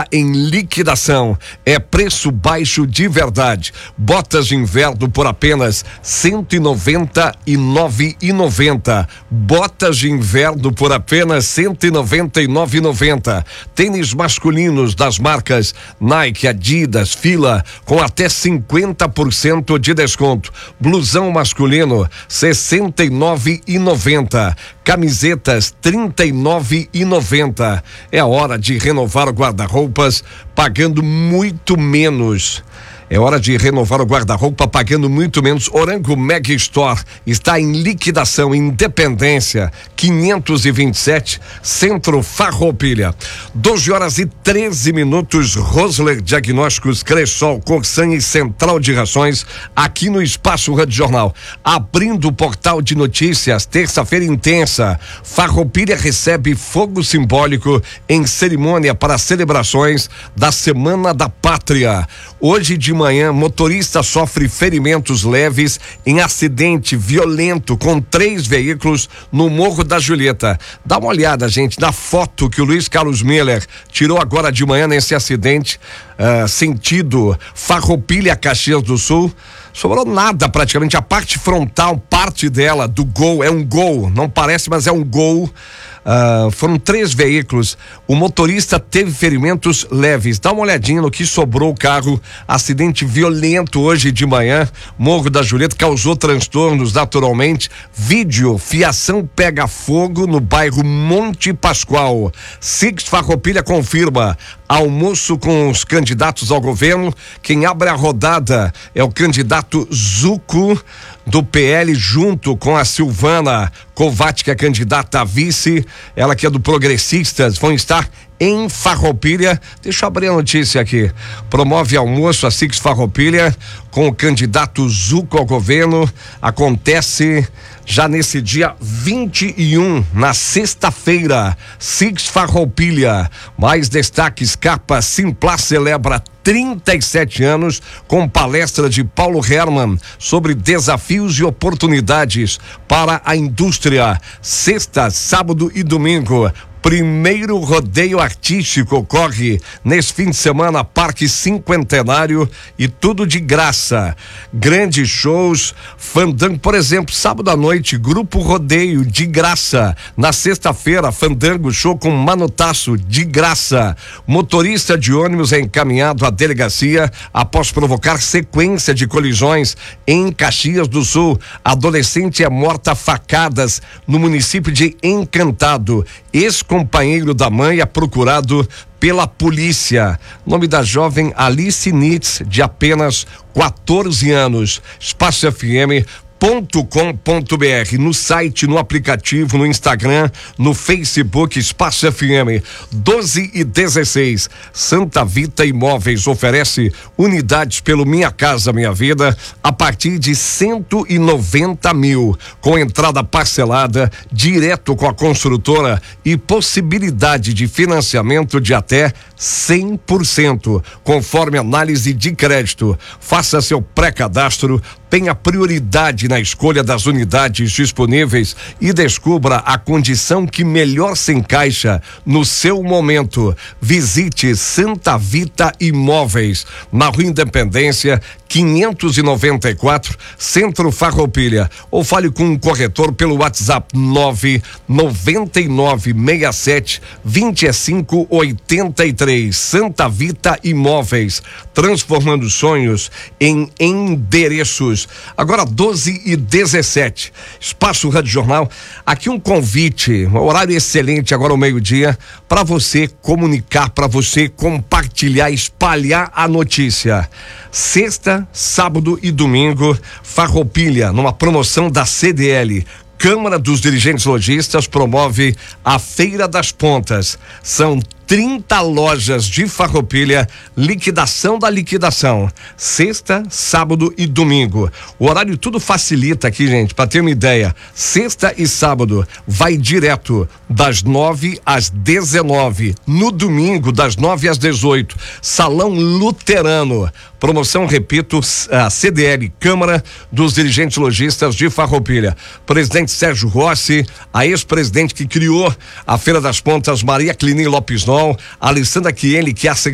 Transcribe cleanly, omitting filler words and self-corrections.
está em liquidação. É preço baixo de verdade. Botas de inverno por apenas R$ 199,90. Botas de inverno por apenas R$ 199,90. Tênis masculinos das marcas Nike, Adidas, Fila com até 50% de desconto. Blusão masculino R$ 69,90. Camisetas R$ 39,90. É a hora de renovar o guarda-roupas pagando muito menos. É hora de renovar o guarda-roupa pagando muito menos. Orango Mega Store está em liquidação. Independência 527, Centro Farroupilha. 12h13. Rosler Diagnósticos, Cressol, Corsan e Central de Rações, aqui no Espaço Rádio Jornal. Abrindo o portal de notícias, terça-feira intensa. Farroupilha recebe fogo simbólico em cerimônia para celebrações da Semana da Pátria. Hoje de manhã, motorista sofre ferimentos leves em acidente violento com 3 veículos no Morro da Julieta. Dá uma olhada, gente, na foto que o Luiz Carlos Miller tirou agora de manhã nesse acidente, sentido Farroupilha, Caxias do Sul. Sobrou nada praticamente, a parte frontal, parte dela do Gol, é um Gol, não parece, mas é um Gol. Foram 3 veículos. O motorista teve ferimentos leves. Dá uma olhadinha no que sobrou o carro. Acidente violento hoje de manhã. Morro da Julieta causou transtornos naturalmente. Vídeo: fiação pega fogo no bairro Monte Pascoal. Six Farroupilha confirma almoço com os candidatos ao governo. Quem abre a rodada é o candidato Zuco do PL, junto com a Silvana Kovac, que é candidata a vice, ela que é do Progressistas, vão estar em Farroupilha. Deixa eu abrir a notícia aqui. Promove almoço a Six Farroupilha com o candidato Zuco ao governo. Acontece já nesse dia 21, na sexta-feira. Six Farroupilha. Mais destaques: Capa Simplá celebra 37 anos com palestra de Paulo Herman sobre desafios e oportunidades para a indústria. Sexta, sábado e domingo. Primeiro rodeio artístico ocorre nesse fim de semana, Parque Cinquentenário, e tudo de graça. Grandes shows, Fandango, por exemplo, sábado à noite, Grupo Rodeio, de graça. Na sexta-feira, Fandango, show com Manotaço, de graça. Motorista de ônibus é encaminhado à delegacia após provocar sequência de colisões em Caxias do Sul. Adolescente é morta a facadas no município de Encantado. Ex-companheiro da mãe é procurado pela polícia. Nome da jovem Alice Nitz, de apenas 14 anos. Espaço FM.com.br, no site, no aplicativo, no Instagram, no Facebook, Espaço FM. 12h16. Santa Vita Imóveis oferece unidades pelo Minha Casa Minha Vida a partir de 190 mil, com entrada parcelada, direto com a construtora e possibilidade de financiamento de até 100%, conforme análise de crédito. Faça seu pré-cadastro, tenha prioridade na escolha das unidades disponíveis e descubra a condição que melhor se encaixa no seu momento. Visite Santa Vita Imóveis, na Rua Independência 594, Centro Farroupilha, ou fale com um corretor pelo WhatsApp 999672583. Santa Vita Imóveis, transformando sonhos em endereços. Agora 12h17, Espaço Rádio Jornal. Aqui um convite, um horário excelente agora ao meio-dia, para você comunicar, para você compartilhar, espalhar a notícia. Sexta, sábado e domingo, Farroupilha, numa promoção da CDL. Câmara dos Dirigentes Lojistas promove a Feira das Pontas. São 30 lojas de Farroupilha, liquidação da liquidação. Sexta, sábado e domingo. O horário tudo facilita aqui, gente, para ter uma ideia. Sexta e sábado vai direto das 9 às 19. No domingo, das 9 às 18. Salão Luterano. Promoção, repito, a CDL, Câmara dos Dirigentes Lojistas de Farroupilha. Presidente Sérgio Rossi, a ex-presidente que criou a Feira das Pontas, Maria Clini Lopes Nol, Alessandra Chieli, que é a